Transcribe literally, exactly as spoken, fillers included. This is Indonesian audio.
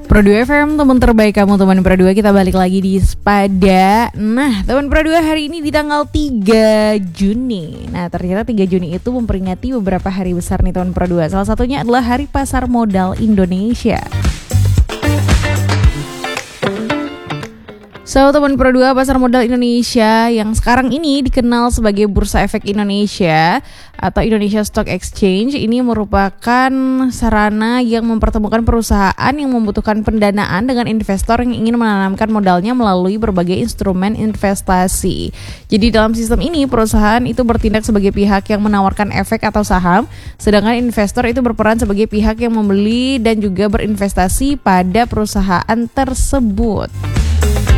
Pro dua F M, teman terbaik kamu, teman Pro dua. Kita balik lagi di Sepada. Nah, teman Pro dua, hari ini di tanggal tiga Juni. Nah, ternyata tiga Juni itu memperingati beberapa hari besar nih teman Pro dua. Salah satunya adalah Hari Pasar Modal Indonesia. So, teman Pro dua, Pasar Modal Indonesia yang sekarang ini dikenal sebagai Bursa Efek Indonesia atau Indonesia Stock Exchange ini merupakan sarana yang mempertemukan perusahaan yang membutuhkan pendanaan dengan investor yang ingin menanamkan modalnya melalui berbagai instrumen investasi. Jadi dalam sistem ini perusahaan itu bertindak sebagai pihak yang menawarkan efek atau saham, sedangkan investor itu berperan sebagai pihak yang membeli dan juga berinvestasi pada perusahaan tersebut.